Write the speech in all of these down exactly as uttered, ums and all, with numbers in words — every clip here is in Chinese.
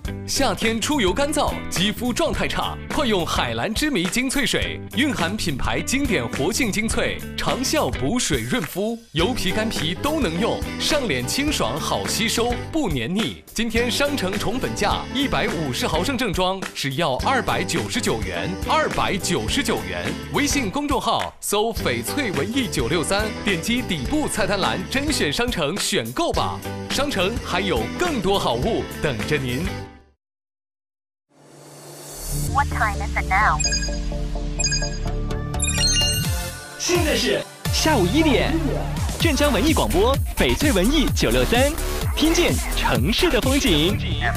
夏天出油干燥，肌肤状态差，快用海蓝之谜精粹水，蕴含品牌经典活性精粹，长效补水润肤，油皮干皮都能用，上脸清爽好吸收，不黏腻。今天商城宠本价一百五十毫升正装，只要二百九十九元，二百九十九元。微信公众号搜翡翠文艺九六三，点击底部菜单栏甄选商城选购吧。商城还有更多好物等着您。 What time is it now? 现在是下午一点，镇江文艺广播，翡翠文艺九六三，听见城市的风景。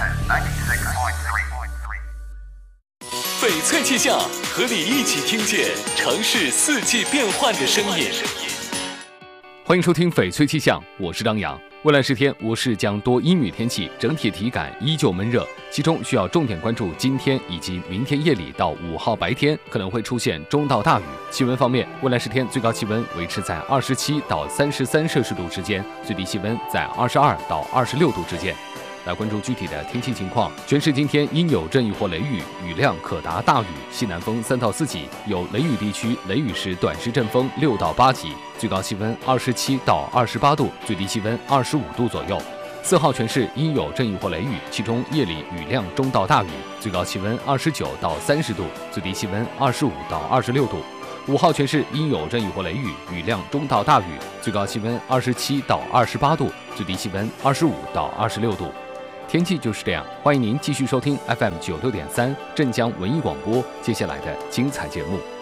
翡翠气象，和你一起听见城市四季变换的声音。欢迎收听翡翠气象，我是张扬。未来十天，我市将多阴雨天气，整体体感依旧闷热，其中需要重点关注今天以及明天夜里到五号白天可能会出现中到大雨。气温方面，未来十天最高气温维持在二十七到三十三摄氏度之间，最低气温在二十二到二十六度之间。来关注具体的天气情况，全市今天应有阵雨或雷雨，雨量可达大雨，西南风三到四级，有雷雨地区雷雨时短时阵风六到八级，最高气温二十七到二十八度，最低气温二十五度左右。四号全市应有阵雨或雷雨，其中夜里雨量中到大雨，最高气温二十九到三十度，最低气温二十五到二十六度。五号全市应有阵雨或雷雨，雨量中到大雨，最高气温二十七到二十八度，最低气温二十五到二十六度。天气就是这样，欢迎您继续收听 F M 九六点三镇江文艺广播接下来的精彩节目。